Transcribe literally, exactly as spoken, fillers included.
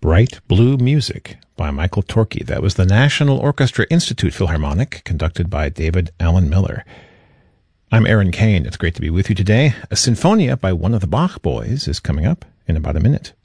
Bright Blue Music by Michael Torke. That was the National Orchestra Institute Philharmonic, conducted by David Allen Miller. I'm Aaron Kane. It's great to be with you today. A Sinfonia by one of the Bach boys is coming up in about a minute.